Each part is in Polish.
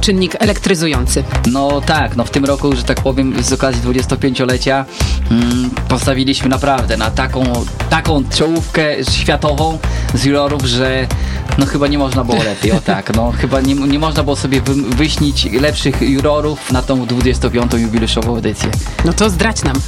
czynnik elektryzujący. No tak, w tym roku, że tak powiem, z okazji 25-lecia postawiliśmy naprawdę na taką czołówkę światową z jurorów, że chyba nie można było lepiej, chyba nie można było sobie wyśnić lepszych jurorów na tą 25. jubileuszową edycję. No to zdradź nam.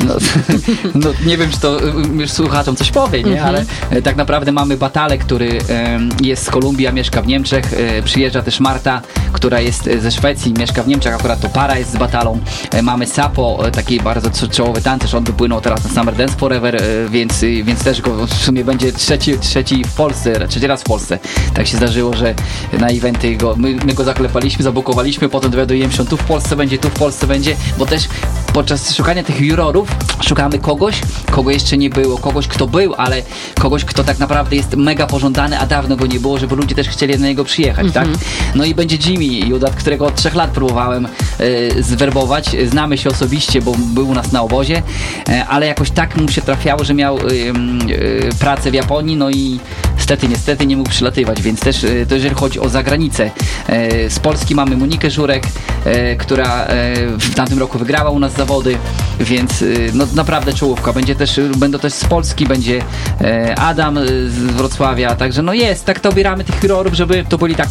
Nie wiem, czy to już słuchaczom coś powie, nie? Ale tak naprawdę mamy Batalę, który jest z Kolumbii, a mieszka w Niemczech. Przyjeżdża też Marta, która jest ze Szwecji, mieszka w Niemczech, akurat to para jest z Batalą. Mamy Sapo, taki bardzo czołowy tancerz, on wypłynął teraz na Summer Dance Forever, więc też go w sumie będzie trzeci w Polsce, trzeci raz w Polsce. Tak się zdarzyło, że na eventy my go zaklepaliśmy, zabukowaliśmy, potem dowiadujemy się, tu w Polsce będzie, bo też podczas szukania tych jurorów szukamy kogo jeszcze nie było, kogoś kto był, ale kogoś kto tak naprawdę jest mega pożądany, a dawno go nie było, żeby ludzie też chcieli na niego przyjechać, tak? No i będzie Jimmy Judat, którego od 3 lat próbowałem zwerbować, znamy się osobiście, bo był u nas na obozie, ale jakoś tak mu się trafiało, że miał pracę w Japonii, no i niestety nie mógł przylatywać, więc też to jeżeli chodzi o zagranicę. Z Polski mamy Monikę Żurek, która w tamtym roku wygrała u nas zawody, więc naprawdę czołówka. Będą też z Polski, będzie Adam z Wrocławia, także tak to obieramy tych jurorów, żeby to byli tak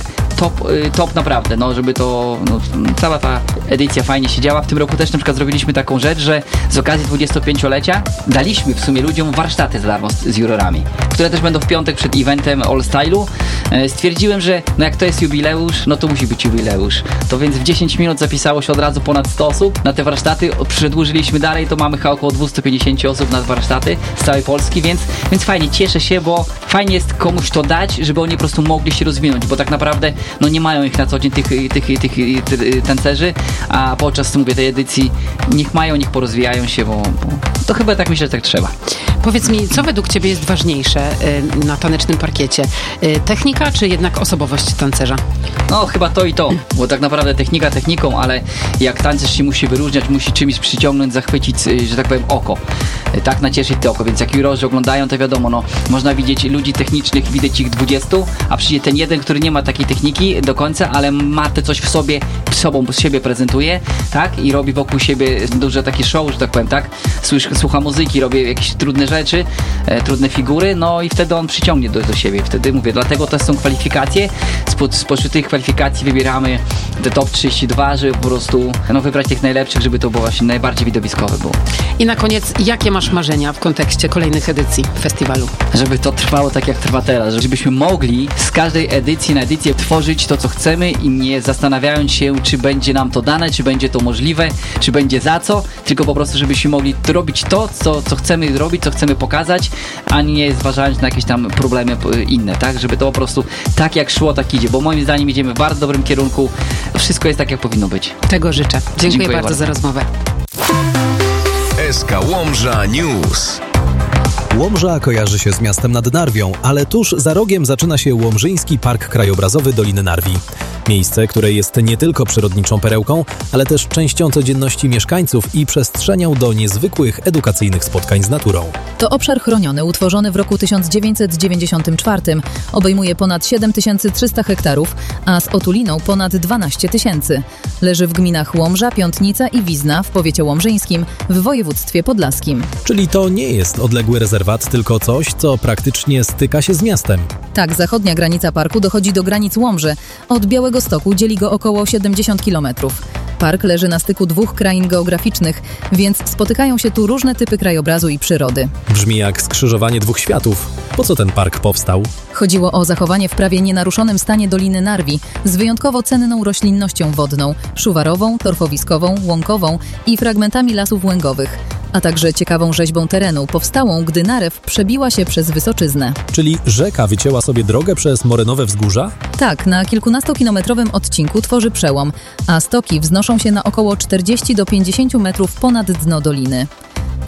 top naprawdę, żeby to cała ta edycja fajnie się działa. W tym roku też na przykład zrobiliśmy taką rzecz, że z okazji 25-lecia daliśmy w sumie ludziom warsztaty za darmo z jurorami, które też będą w piątek przed eventem All Stylu. Stwierdziłem, że jak to jest jubileusz, to musi być jubileusz. To więc w 10 minut zapisało się od razu ponad 100 osób na te warsztaty. Przedłużyliśmy dalej, to mamy około 250 osób na warsztaty z całej Polski, więc fajnie, cieszę się, bo fajnie jest komuś to dać, żeby oni po prostu mogli się rozwinąć, bo tak naprawdę nie mają ich na co dzień tych tancerzy, a podczas tej edycji niech porozwijają się, bo to chyba tak myślę, że tak trzeba. Powiedz mi, co według Ciebie jest ważniejsze na tanecznym parkiecie? Technika, czy jednak osobowość tancerza? Chyba to i to, bo tak naprawdę technika techniką, ale jak tancerz się musi wyróżniać, musi czymś przyciągnąć, zachwycić, że tak powiem, oko. Tak nacieszyć to oko, więc jak jurorzy oglądają, to wiadomo, można widzieć ludzi technicznych, widać ich 20, a przyjdzie ten jeden, który nie ma takiej techniki do końca, ale ma te coś w sobie, z siebie prezentuje, tak? I robi wokół siebie duże takie show, że tak powiem, tak? Słucha muzyki, robi jakieś trudne rzeczy, trudne figury, i wtedy on przyciągnie do siebie. Wtedy mówię, dlatego to są kwalifikacje. Spośród tych kwalifikacji wybieramy te top 32, żeby po prostu wybrać tych najlepszych, żeby to było właśnie najbardziej widowiskowe było. I na koniec, jakie masz marzenia w kontekście kolejnych edycji festiwalu? Żeby to trwało tak, jak trwa teraz, żebyśmy mogli z każdej edycji na edycję tworzyć to, co chcemy i nie zastanawiając się, czy będzie nam to dane, czy będzie to możliwe, czy będzie za co, tylko po prostu, żebyśmy mogli robić to, co chcemy robić, co chcemy pokazać, a nie zważając na jakieś tam problemy inne, tak? Żeby to po prostu tak jak szło, tak idzie, bo moim zdaniem idziemy w bardzo dobrym kierunku. Wszystko jest tak, jak powinno być. Tego życzę. Dziękuję bardzo za rozmowę. SK Łomża News. Łomża kojarzy się z miastem nad Narwią, ale tuż za rogiem zaczyna się Łomżyński Park Krajobrazowy Doliny Narwi. Miejsce, które jest nie tylko przyrodniczą perełką, ale też częścią codzienności mieszkańców i przestrzenią do niezwykłych edukacyjnych spotkań z naturą. To obszar chroniony, utworzony w roku 1994. Obejmuje ponad 7300 hektarów, a z otuliną ponad 12 000. Leży w gminach Łomża, Piątnica i Wizna w powiecie łomżyńskim w województwie podlaskim. Czyli to nie jest odległy rezerwat, tylko coś, co praktycznie styka się z miastem. Tak, zachodnia granica parku dochodzi do granic Łomży. Od Białegostoku dzieli go około 70 km. Park leży na styku 2 krain geograficznych, więc spotykają się tu różne typy krajobrazu i przyrody. Brzmi jak skrzyżowanie 2 światów. Po co ten park powstał? Chodziło o zachowanie w prawie nienaruszonym stanie Doliny Narwi z wyjątkowo cenną roślinnością wodną, szuwarową, torfowiskową, łąkową i fragmentami lasów łęgowych, a także ciekawą rzeźbą terenu, powstałą, gdy narew przebiła się przez Wysoczyznę. Czyli rzeka wycięła sobie drogę przez morynowe wzgórza? Tak, na kilkunastokilometrowym odcinku tworzy przełom, a stoki wznoszą się na około 40 do 50 metrów ponad dno doliny.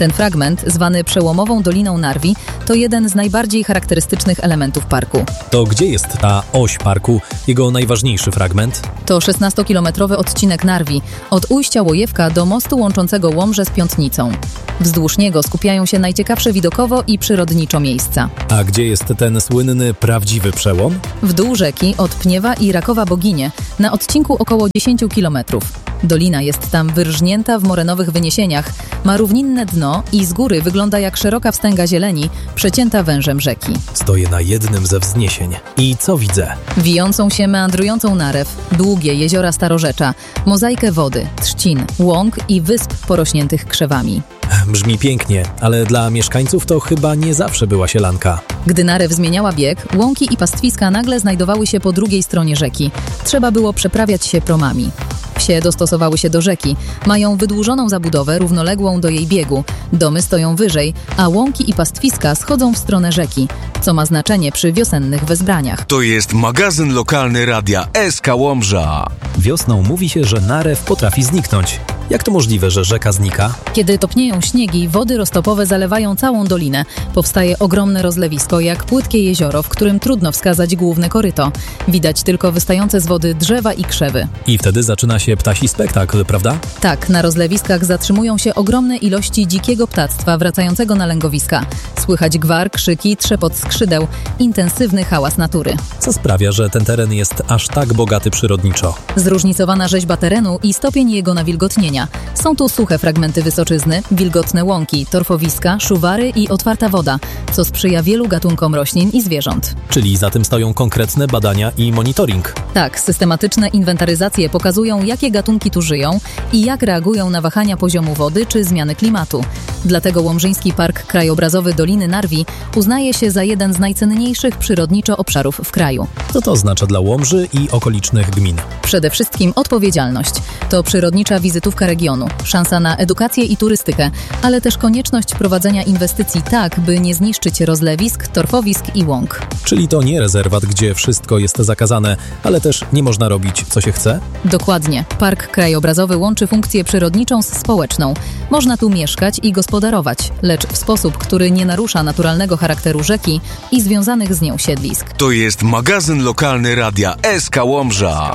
Ten fragment, zwany przełomową Doliną Narwi, to jeden z najbardziej charakterystycznych elementów parku. To gdzie jest ta oś parku, jego najważniejszy fragment? To 16-kilometrowy odcinek Narwi, od ujścia Łojewka do mostu łączącego Łomżę z Piątnicą. Wzdłuż niego skupiają się najciekawsze widokowo i przyrodniczo miejsca. A gdzie jest ten słynny, prawdziwy przełom? W dół rzeki od Pniewa i Rakowa Boginie, na odcinku około 10 kilometrów. Dolina jest tam wyrżnięta w morenowych wyniesieniach, ma równinne dno i z góry wygląda jak szeroka wstęga zieleni, przecięta wężem rzeki. Stoję na jednym ze wzniesień. I co widzę? Wijącą się, meandrującą narew, długie jeziora Starorzecza, mozaikę wody, trzcin, łąk i wysp porośniętych krzewami. Brzmi pięknie, ale dla mieszkańców to chyba nie zawsze była sielanka. Gdy narew zmieniała bieg, łąki i pastwiska nagle znajdowały się po drugiej stronie rzeki. Trzeba było przeprawiać się promami. Wsie dostosowały się do rzeki. Mają wydłużoną zabudowę równoległą do jej biegu. Domy stoją wyżej, a łąki i pastwiska schodzą w stronę rzeki, co ma znaczenie przy wiosennych wezbraniach. To jest magazyn lokalny radia SK Łomża. Wiosną mówi się, że narew potrafi zniknąć. Jak to możliwe, że rzeka znika? Kiedy topnieją śniegi, wody roztopowe zalewają całą dolinę. Powstaje ogromne rozlewisko, jak płytkie jezioro, w którym trudno wskazać główne koryto. Widać tylko wystające z wody drzewa i krzewy. I wtedy zaczyna się ptasi spektakl, prawda? Tak, na rozlewiskach zatrzymują się ogromne ilości dzikiego ptactwa wracającego na lęgowiska. Słychać gwar, krzyki, trzepot skrzydeł, intensywny hałas natury. Co sprawia, że ten teren jest aż tak bogaty przyrodniczo? Zróżnicowana rzeźba terenu i stopień jego nawilgotnienia. Są tu suche fragmenty wysoczyzny, wilgotne łąki, torfowiska, szuwary i otwarta woda, co sprzyja wielu gatunkom roślin i zwierząt. Czyli za tym stoją konkretne badania i monitoring. Tak, systematyczne inwentaryzacje pokazują, jakie gatunki tu żyją i jak reagują na wahania poziomu wody czy zmiany klimatu. Dlatego Łomżyński Park Krajobrazowy Doliny Narwi uznaje się za jeden z najcenniejszych przyrodniczo obszarów w kraju. Co to oznacza dla Łomży i okolicznych gmin? Przede wszystkim odpowiedzialność. To przyrodnicza wizytówka regionu, szansa na edukację i turystykę, ale też konieczność prowadzenia inwestycji tak, by nie zniszczyć rozlewisk, torfowisk i łąk. Czyli to nie rezerwat, gdzie wszystko jest zakazane, ale też nie można robić, co się chce? Dokładnie. Park krajobrazowy łączy funkcję przyrodniczą z społeczną. Można tu mieszkać i gospodarować, lecz w sposób, który nie narusza naturalnego charakteru rzeki i związanych z nią siedlisk. To jest magazyn lokalny radia SK Łomża.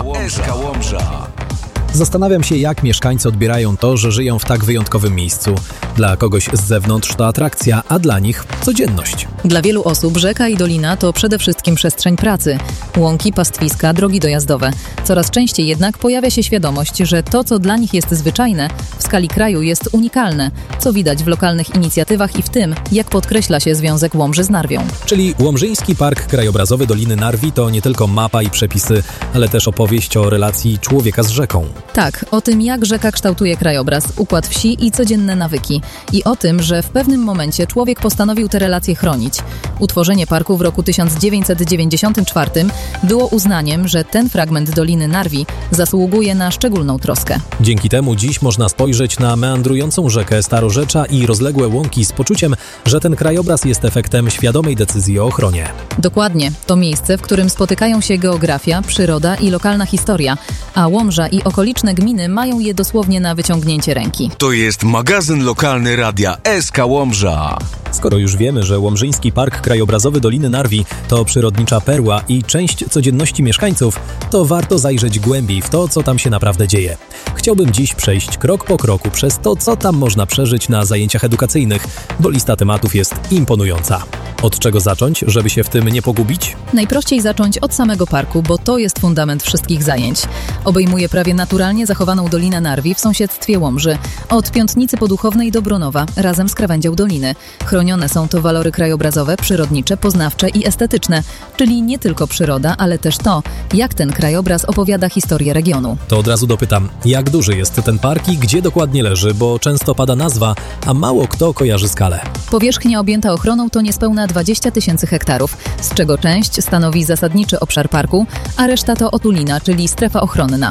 Zastanawiam się, jak mieszkańcy odbierają to, że żyją w tak wyjątkowym miejscu. Dla kogoś z zewnątrz to atrakcja, a dla nich codzienność. Dla wielu osób rzeka i dolina to przede wszystkim przestrzeń pracy. Łąki, pastwiska, drogi dojazdowe. Coraz częściej jednak pojawia się świadomość, że to, co dla nich jest zwyczajne, w skali kraju jest unikalne, co widać w lokalnych inicjatywach i w tym, jak podkreśla się związek Łomży z Narwią. Czyli Łomżyński Park Krajobrazowy Doliny Narwi to nie tylko mapa i przepisy, ale też opowieść o relacji człowieka z rzeką. Tak, o tym, jak rzeka kształtuje krajobraz, układ wsi i codzienne nawyki. I o tym, że w pewnym momencie człowiek postanowił te relacje chronić. Utworzenie parku w roku 1994 było uznaniem, że ten fragment Doliny Narwi zasługuje na szczególną troskę. Dzięki temu dziś można spojrzeć na meandrującą rzekę Starorzecza i rozległe łąki z poczuciem, że ten krajobraz jest efektem świadomej decyzji o ochronie. Dokładnie. To miejsce, w którym spotykają się geografia, przyroda i lokalna historia, a Łomża i okoliczne gminy mają je dosłownie na wyciągnięcie ręki. To jest magazyn lokalny radia SK Łomża. Skoro już wiemy, że Łomżyński Park Krajobrazowy Doliny Narwi to przyrodnicza perła i część codzienności mieszkańców, to warto zajrzeć głębiej w to, co tam się naprawdę dzieje. Chciałbym dziś przejść krok po kroku przez to, co tam można przeżyć na zajęciach edukacyjnych, bo lista tematów jest imponująca. Od czego zacząć, żeby się w tym nie pogubić? Najprościej zacząć od samego parku, bo to jest fundament wszystkich zajęć. Obejmuje prawie naturalnie zachowaną Dolinę Narwi w sąsiedztwie Łomży. Od Piątnicy Poduchownej do Bronowa, razem z krawędzią doliny. Chronione są to walory krajobrazowe, przyrodnicze, poznawcze i estetyczne, czyli nie tylko przyroda, ale też to, jak ten krajobraz opowiada historię regionu. To od razu dopytam, jak duży jest ten park i gdzie dokładnie leży, bo często pada nazwa, a mało kto kojarzy skalę. Powierzchnia objęta ochroną to niespełna 20 000 hektarów, z czego część stanowi zasadniczy obszar parku, a reszta to otulina, czyli strefa ochronna.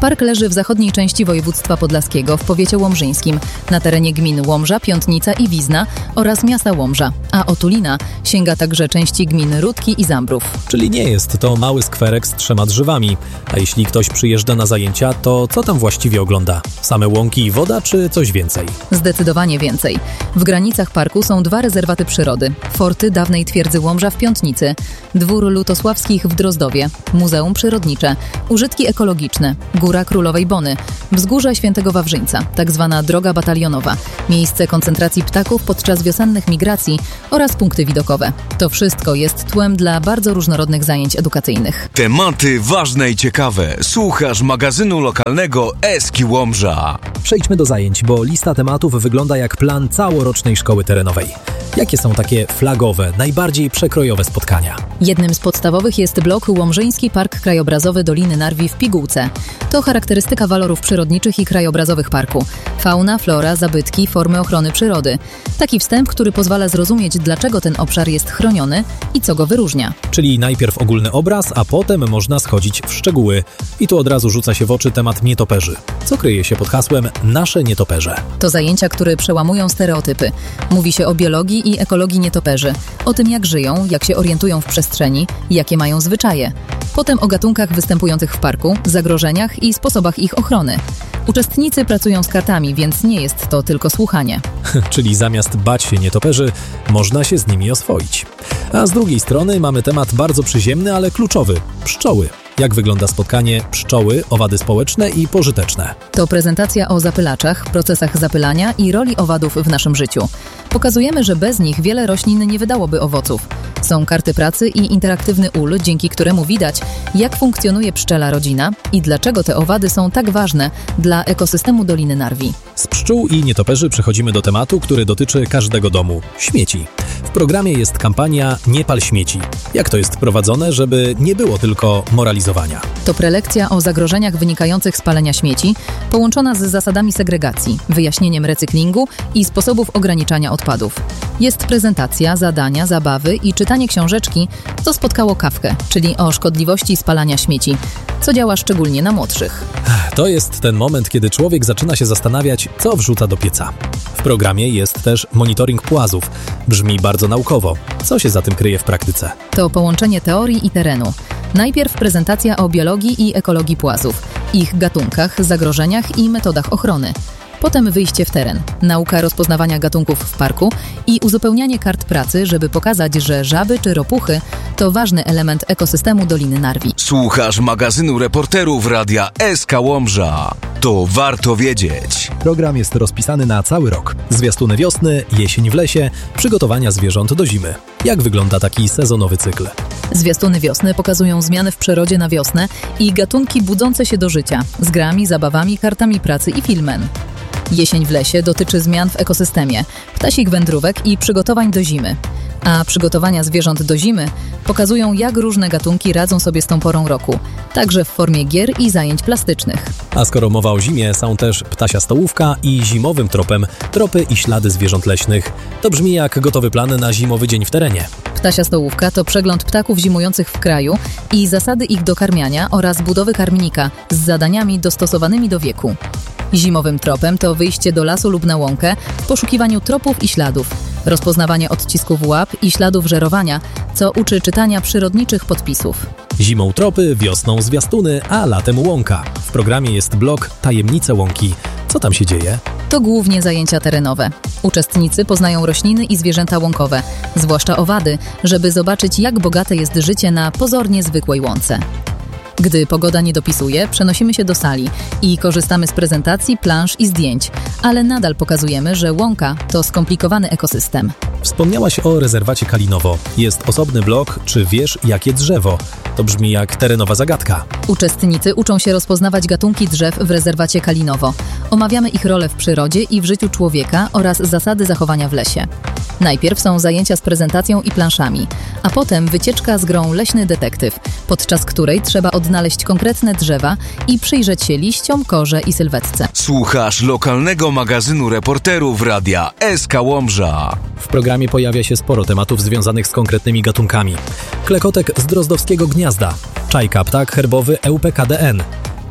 Park leży w zachodniej części województwa podlaskiego w powiecie łomżyńskim, na terenie gmin Łomża, Piątnica i Wizna oraz miasta Łomża, a otulina sięga także części gmin Rudki i Zambrów. Czyli nie jest to mały skwerek z 3 drzewami. A jeśli ktoś przyjeżdża na zajęcia, to co tam właściwie ogląda? Same łąki i woda, czy coś więcej? Zdecydowanie więcej. W granicach parku są 2 rezerwaty przyrody. Forty dawnej twierdzy Łomża w Piątnicy, Dwór Lutosławskich w Drozdowie, Muzeum Przyrodnicze, użytki ekologiczne, Góra Królowej Bony, Wzgórze Świętego Wawrzyńca, tak zwana droga batalionowa, miejsce koncentracji ptaków podczas wiosennych migracji oraz punkty widokowe. To wszystko jest tłem dla bardzo różnorodnych zajęć edukacyjnych. Tematy ważne i ciekawe. Słuchasz magazynu lokalnego Eski Łomża. Przejdźmy do zajęć, bo lista tematów wygląda jak plan całorocznej szkoły terenowej. Jakie są takie flagowe, najbardziej przekrojowe spotkania? Jednym z podstawowych jest blok Łomżyński Park Krajobrazowy Doliny Narwi w Pigułce. To charakterystyka walorów przyrodniczych i krajobrazowych parku. Fauna, flora, zabytki, formy ochrony przyrody. Taki wstęp, który pozwala zrozumieć, dlaczego ten obszar jest chroniony i co go wyróżnia. Czyli najpierw ogólny obraz, a potem można schodzić w szczegóły. I tu od razu rzuca się w oczy temat nietoperzy. Co kryje się pod hasłem Nasze nietoperze? To zajęcia, które przełamują stereotypy. Mówi się o biologii i ekologii nietoperzy, o tym jak żyją, jak się orientują w przestrzeni, jakie mają zwyczaje. Potem o gatunkach występujących w parku, zagrożeniach i sposobach ich ochrony. Uczestnicy pracują z kartami, więc nie jest to tylko słuchanie. Czyli zamiast bać się nietoperzy, można się z nimi oswoić. A z drugiej strony mamy temat bardzo przyziemny, ale kluczowy – pszczoły. Jak wygląda spotkanie pszczoły, owady społeczne i pożyteczne? To prezentacja o zapylaczach, procesach zapylania i roli owadów w naszym życiu. Pokazujemy, że bez nich wiele roślin nie wydałoby owoców. Są karty pracy i interaktywny ul, dzięki któremu widać, jak funkcjonuje pszczela rodzina i dlaczego te owady są tak ważne dla ekosystemu Doliny Narwi. Z pszczół i nietoperzy przechodzimy do tematu, który dotyczy każdego domu – śmieci. W programie jest kampania Nie pal śmieci. Jak to jest prowadzone, żeby nie było tylko moralizowania? To prelekcja o zagrożeniach wynikających z palenia śmieci, połączona z zasadami segregacji, wyjaśnieniem recyklingu i sposobów ograniczania odpadów. Jest prezentacja, zadania, zabawy i czytanie książeczki, co spotkało Kafkę, czyli o szkodliwości spalania śmieci, co działa szczególnie na młodszych. To jest ten moment, kiedy człowiek zaczyna się zastanawiać, co wrzuca do pieca. W programie jest też monitoring płazów. Brzmi bardzo naukowo. Co się za tym kryje w praktyce? To połączenie teorii i terenu. Najpierw prezentacja o biologii i ekologii płazów, ich gatunkach, zagrożeniach i metodach ochrony. Potem wyjście w teren, nauka rozpoznawania gatunków w parku i uzupełnianie kart pracy, żeby pokazać, że żaby czy ropuchy to ważny element ekosystemu Doliny Narwi. Słuchasz magazynu reporterów Radia SK Łomża. To warto wiedzieć. Program jest rozpisany na cały rok. Zwiastuny wiosny, jesień w lesie, przygotowania zwierząt do zimy. Jak wygląda taki sezonowy cykl? Zwiastuny wiosny pokazują zmiany w przyrodzie na wiosnę i gatunki budzące się do życia z grami, zabawami, kartami pracy i filmem. Jesień w lesie dotyczy zmian w ekosystemie, ptasich wędrówek i przygotowań do zimy. A przygotowania zwierząt do zimy pokazują, jak różne gatunki radzą sobie z tą porą roku, także w formie gier i zajęć plastycznych. A skoro mowa o zimie, są też ptasia stołówka i zimowym tropem tropy i ślady zwierząt leśnych. To brzmi jak gotowy plan na zimowy dzień w terenie. Ptasia stołówka to przegląd ptaków zimujących w kraju i zasady ich dokarmiania oraz budowy karmnika z zadaniami dostosowanymi do wieku. Zimowym tropem to wyjście do lasu lub na łąkę w poszukiwaniu tropów i śladów, rozpoznawanie odcisków łap i śladów żerowania, co uczy czytania przyrodniczych podpisów. Zimą tropy, wiosną zwiastuny, a latem łąka. W programie jest blok Tajemnice łąki. Co tam się dzieje? To głównie zajęcia terenowe. Uczestnicy poznają rośliny i zwierzęta łąkowe, zwłaszcza owady, żeby zobaczyć, jak bogate jest życie na pozornie zwykłej łące. Gdy pogoda nie dopisuje, przenosimy się do sali i korzystamy z prezentacji, plansz i zdjęć, ale nadal pokazujemy, że łąka to skomplikowany ekosystem. Wspomniałaś o rezerwacie Kalinowo. Jest osobny blok, czy wiesz, jakie drzewo? To brzmi jak terenowa zagadka. Uczestnicy uczą się rozpoznawać gatunki drzew w rezerwacie Kalinowo. Omawiamy ich rolę w przyrodzie i w życiu człowieka oraz zasady zachowania w lesie. Najpierw są zajęcia z prezentacją i planszami, a potem wycieczka z grą Leśny Detektyw, podczas której trzeba odnaleźć konkretne drzewa i przyjrzeć się liściom, korze i sylwetce. Słuchasz lokalnego magazynu reporterów Radia SK Łomża. W programie pojawia się sporo tematów związanych z konkretnymi gatunkami. Klekotek z drozdowskiego gniazda, czajka ptak herbowy EUPKDN,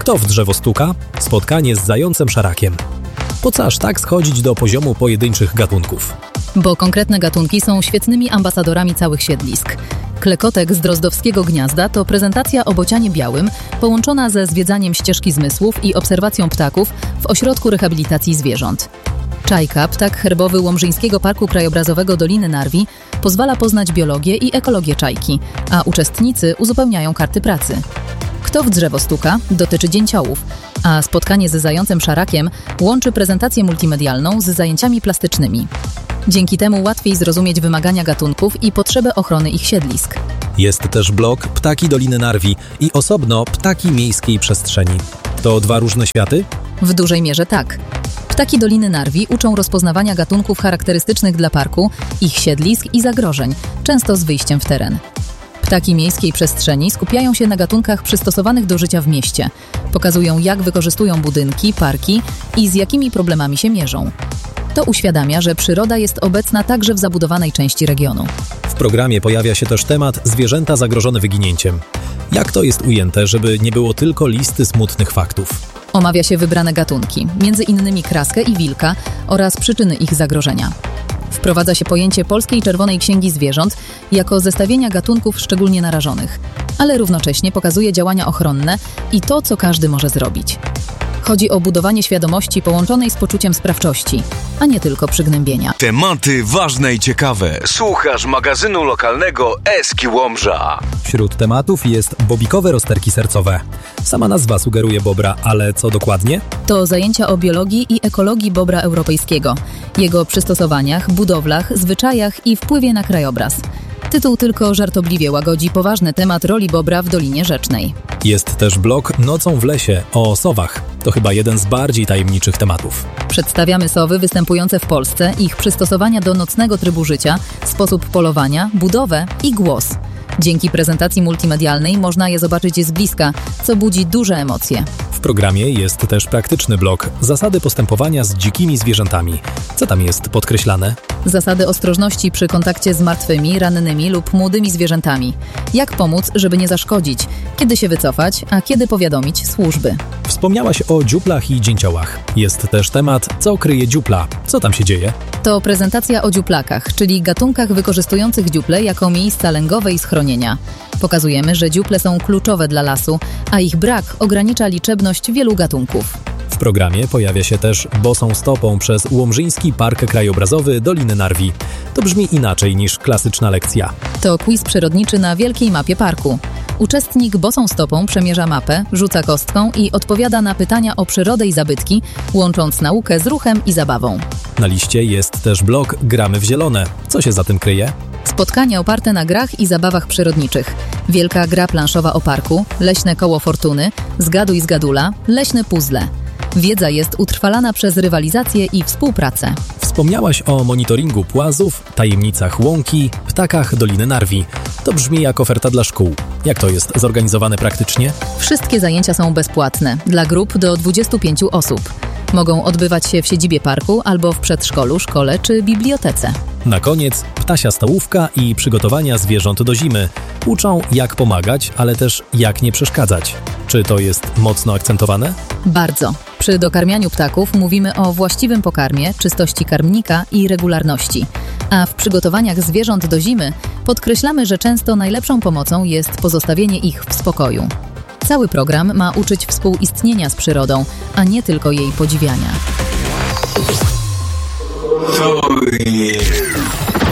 Kto w drzewo stuka? Spotkanie z zającem szarakiem. Po co aż tak schodzić do poziomu pojedynczych gatunków? Bo konkretne gatunki są świetnymi ambasadorami całych siedlisk. Klekotek z drozdowskiego gniazda to prezentacja o bocianie białym połączona ze zwiedzaniem ścieżki zmysłów i obserwacją ptaków w ośrodku rehabilitacji zwierząt. Czajka, ptak herbowy Łomżyńskiego Parku Krajobrazowego Doliny Narwi, pozwala poznać biologię i ekologię czajki, a uczestnicy uzupełniają karty pracy. Kto w drzewo stuka? Dotyczy dzięciołów, a spotkanie ze zającem szarakiem łączy prezentację multimedialną z zajęciami plastycznymi. Dzięki temu łatwiej zrozumieć wymagania gatunków i potrzebę ochrony ich siedlisk. Jest też blok Ptaki Doliny Narwi i osobno Ptaki Miejskiej Przestrzeni. To dwa różne światy? W dużej mierze tak. Ptaki Doliny Narwi uczą rozpoznawania gatunków charakterystycznych dla parku, ich siedlisk i zagrożeń, często z wyjściem w teren. Ptaki Miejskiej Przestrzeni skupiają się na gatunkach przystosowanych do życia w mieście. Pokazują, jak wykorzystują budynki, parki i z jakimi problemami się mierzą. To uświadamia, że przyroda jest obecna także w zabudowanej części regionu. W programie pojawia się też temat zwierzęta zagrożone wyginięciem. Jak to jest ujęte, żeby nie było tylko listy smutnych faktów? Omawia się wybrane gatunki, między innymi kraskę i wilka oraz przyczyny ich zagrożenia. Wprowadza się pojęcie Polskiej Czerwonej Księgi Zwierząt jako zestawienia gatunków szczególnie narażonych, ale równocześnie pokazuje działania ochronne i to, co każdy może zrobić. Chodzi o budowanie świadomości połączonej z poczuciem sprawczości, a nie tylko przygnębienia. Tematy ważne i ciekawe. Słuchasz magazynu lokalnego Eski Łomża. Wśród tematów jest bobikowe rozterki sercowe. Sama nazwa sugeruje bobra, ale co dokładnie? To zajęcia o biologii i ekologii bobra europejskiego, jego przystosowaniach, budowlach, zwyczajach i wpływie na krajobraz. Tytuł tylko żartobliwie łagodzi poważny temat roli bobra w Dolinie Rzecznej. Jest też blok Nocą w lesie o sowach. To chyba jeden z bardziej tajemniczych tematów. Przedstawiamy sowy występujące w Polsce, ich przystosowania do nocnego trybu życia, sposób polowania, budowę i głos. Dzięki prezentacji multimedialnej można je zobaczyć z bliska, co budzi duże emocje. W programie jest też praktyczny blok Zasady postępowania z dzikimi zwierzętami. Co tam jest podkreślane? Zasady ostrożności przy kontakcie z martwymi, rannymi lub młodymi zwierzętami. Jak pomóc, żeby nie zaszkodzić? Kiedy się wycofać, a kiedy powiadomić służby? Wspomniałaś o dziuplach i dzięciołach. Jest też temat, co kryje dziupla. Co tam się dzieje? To prezentacja o dziuplakach, czyli gatunkach wykorzystujących dziuple jako miejsca lęgowe i schronienia. Pokazujemy, że dziuple są kluczowe dla lasu, a ich brak ogranicza liczebność wielu gatunków. W programie pojawia się też Bosą stopą przez Łomżyński Park Krajobrazowy Doliny Narwi. To brzmi inaczej niż klasyczna lekcja. To quiz przyrodniczy na wielkiej mapie parku. Uczestnik bosą stopą przemierza mapę, rzuca kostką i odpowiada na pytania o przyrodę i zabytki, łącząc naukę z ruchem i zabawą. Na liście jest też blok Gramy w zielone. Co się za tym kryje? Spotkania oparte na grach i zabawach przyrodniczych. Wielka gra planszowa o parku, leśne koło fortuny, zgaduj zgadula, leśne puzzle. Wiedza jest utrwalana przez rywalizację i współpracę. Wspomniałaś o monitoringu płazów, tajemnicach łąki, ptakach Doliny Narwi. To brzmi jak oferta dla szkół. Jak to jest zorganizowane praktycznie? Wszystkie zajęcia są bezpłatne, dla grup do 25 osób. Mogą odbywać się w siedzibie parku albo w przedszkolu, szkole czy bibliotece. Na koniec ptasia stołówka i przygotowania zwierząt do zimy. Uczą, jak pomagać, ale też jak nie przeszkadzać. Czy to jest mocno akcentowane? Bardzo. Przy dokarmianiu ptaków mówimy o właściwym pokarmie, czystości karmnika i regularności. A w przygotowaniach zwierząt do zimy podkreślamy, że często najlepszą pomocą jest pozostawienie ich w spokoju. Cały program ma uczyć współistnienia z przyrodą, a nie tylko jej podziwiania.